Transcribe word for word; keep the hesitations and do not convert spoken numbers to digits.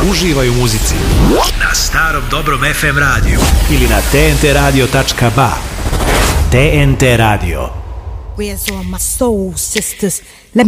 Uživaj u muzici na starom dobrom ef em radiju ili na te en te radio tačka ba. T N T Radio. Where's all my soul sisters? Let me